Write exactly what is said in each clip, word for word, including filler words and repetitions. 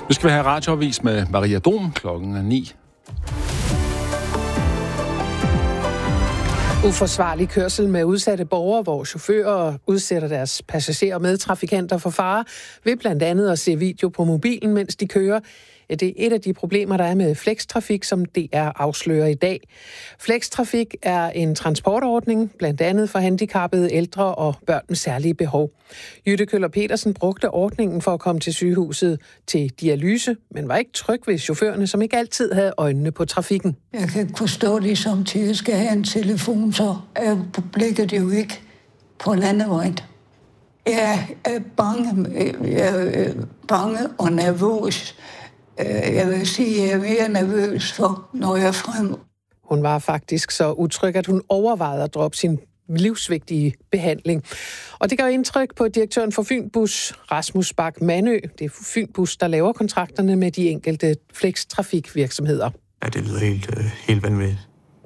Nu skal vi have radioavis med Maria Dom klokken er ni. Uforsvarlig kørsel med udsatte borgere, hvor chauffører udsætter deres passagerer og medtrafikanter for fare, ved blandt andet at se video på mobilen, mens de kører. Ja, det er et af de problemer, der er med flextrafik, som D R afslører i dag. Flextrafik er en transportordning, blandt andet for handicappede, ældre og børn med særlige behov. Jytte Køller Petersen brugte ordningen for at komme til sygehuset til dialyse, men var ikke tryg ved chaufførerne, som ikke altid havde øjnene på trafikken. Jeg kan kunne stå det samtidig, jeg skal have en telefon, så er blikket jo ikke på landevejen. Jeg er bange, jeg er bange og nervøs. Jeg vil sige, at jeg er mere nervøs for, når jeg er fremme. Hun var faktisk så utryg, at hun overvejede at droppe sin livsvigtige behandling. Og det gør indtryk på direktøren for Fynbus, Rasmus Bak Mandø. Det er Fynbus, der laver kontrakterne med de enkelte flextrafikvirksomheder. Ja, det lyder helt, øh, helt vanvittigt.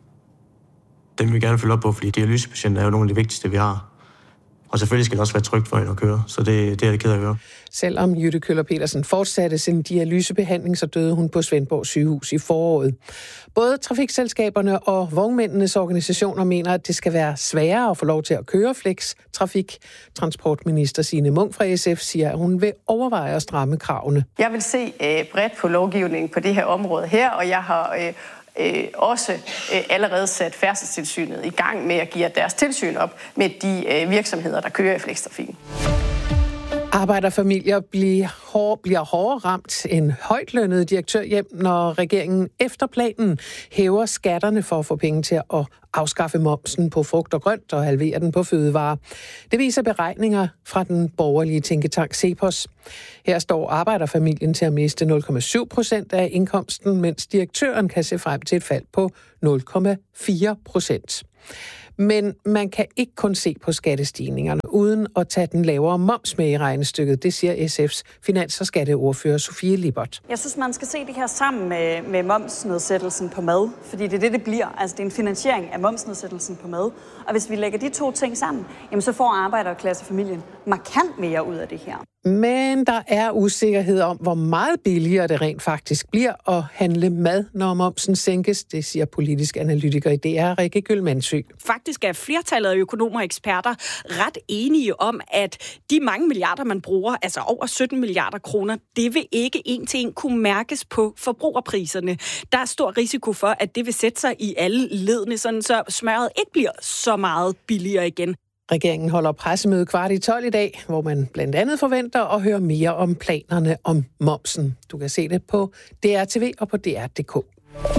Den vil vi gerne følge op på, fordi dialysepatienter er jo nogle af de vigtigste, vi har. Og selvfølgelig skal det også være trygt for hende at køre, så det, det er det ked af at høre. Selvom Jytte Køller Petersen fortsatte sin dialysebehandling, så døde hun på Svendborg sygehus i foråret. Både trafikselskaberne og vognmændenes organisationer mener, at det skal være sværere at få lov til at køre flex-trafik. Transportminister Signe Munk fra S F siger, at hun vil overveje at stramme kravene. Jeg vil se øh, bredt på lovgivningen på det her område her, og jeg har øh, øh, også øh, allerede sat Færdselstilsynet i gang med at give deres tilsyn op med de øh, virksomheder, der kører i flextrafikken. Arbejderfamilier bliver, hår, bliver hårdere ramt end højtlønnede direktør hjem, når regeringen efter planen hæver skatterne for at få penge til at afskaffe momsen på frugt og grønt og halvere den på fødevarer. Det viser beregninger fra den borgerlige tænketank CEPOS. Her står arbejderfamilien til at miste nul komma syv procent af indkomsten, mens direktøren kan se frem til et fald på nul komma fire procent. Men man kan ikke kun se på skattestigningerne, uden at tage den lavere moms med i regnestykket. Det siger S F's finans- og skatteordfører Sofie Lippert. Jeg synes, man skal se det her sammen med, med momsnedsættelsen på mad, fordi det er det, det bliver. Altså, det er en finansiering af momsnedsættelsen på mad. Og hvis vi lægger de to ting sammen, jamen, så får arbejderklassefamilien markant mere ud af det her. Men der er usikkerhed om, hvor meget billigere det rent faktisk bliver at handle mad, når momsen sænkes. Det siger politisk analytiker i D R, Rikke Gyldmandsø. Faktisk er flertallet af økonomer og eksperter ret enige om, at de mange milliarder, man bruger, altså over sytten milliarder kroner, det vil ikke en til en kunne mærkes på forbrugerpriserne. Der er stor risiko for, at det vil sætte sig i alle ledene, sådan så smøret ikke bliver så meget billigere igen. Regeringen holder pressemøde kvart i tolv i dag, hvor man blandt andet forventer at høre mere om planerne om momsen. Du kan se det på D R T V og på D R punktum d k.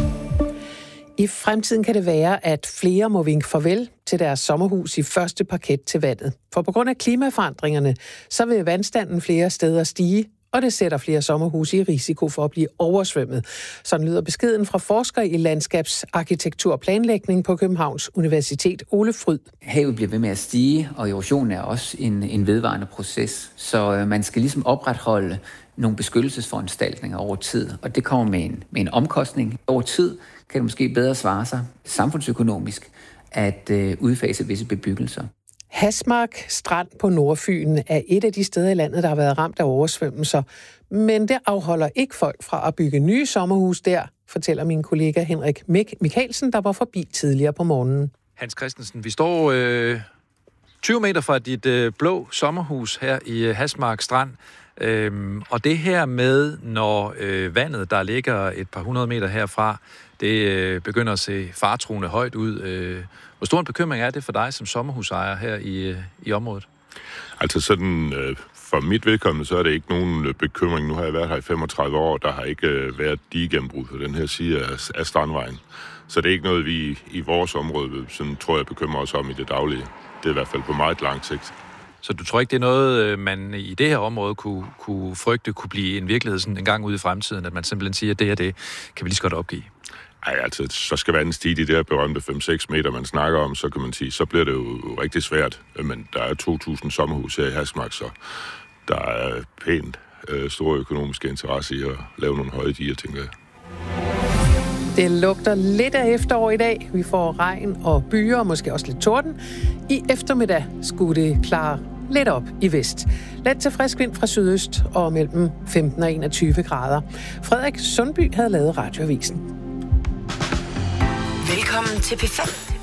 I fremtiden kan det være, at flere må vinke farvel til deres sommerhus i første parket til vandet. For på grund af klimaforandringerne, så vil vandstanden flere steder stige, og det sætter flere sommerhuse i risiko for at blive oversvømmet. Sådan lyder beskeden fra forsker i landskabsarkitektur og planlægning på Københavns Universitet, Ole Fryd. Havet bliver ved med at stige, og erosion er også en, en vedvarende proces. Så øh, man skal ligesom opretholde nogle beskyttelsesforanstaltninger over tid, og det kommer med en, med en omkostning. Over tid kan det måske bedre svare sig samfundsøkonomisk at øh, udfase visse bebyggelser. Hasmark Strand på Nordfyn er et af de steder i landet, der har været ramt af oversvømmelser. Men det afholder ikke folk fra at bygge nye sommerhus der, fortæller min kollega Henrik Mik- Mikkelsen, der var forbi tidligere på morgenen. Hans Christensen, vi står øh, tyve meter fra dit øh, blå sommerhus her i øh, Hasmark Strand. Øhm, og det her med, når øh, vandet, der ligger et par hundrede meter herfra, det øh, begynder at se faretruende højt ud. Øh, hvor stor en bekymring er det for dig som sommerhusejer her i, øh, i området? Altså sådan, øh, for mit vedkommende, så er det ikke nogen øh, bekymring. Nu har jeg været her i femogtredive år, der har ikke øh, været digegennembrud på den her side af, af Strandvejen. Så det er ikke noget, vi i vores område, sådan, tror jeg, bekymrer os om i det daglige. Det er i hvert fald på meget lang sigt. Så du tror ikke, det er noget, man i det her område kunne, kunne frygte, kunne blive en virkelighed sådan en gang ude i fremtiden, at man simpelthen siger, at det her, det kan vi lige så godt opgive? Ej, altså, så skal vandet stige de der berømte fem seks meter, man snakker om, så kan man sige, så bliver det jo rigtig svært. Men der er to tusind sommerhus her i Hasmark, så der er pænt øh, store økonomiske interesse i at lave nogle høje diger, tænker jeg. Det lugter lidt af efterår i dag. Vi får regn og byer, og måske også lidt torden. I eftermiddag skulle det klare lidt op i vest. Let til frisk vind fra sydøst og mellem femten og enogtyve grader. Frederik Sundby havde lavet Radioavisen. Velkommen til P fem.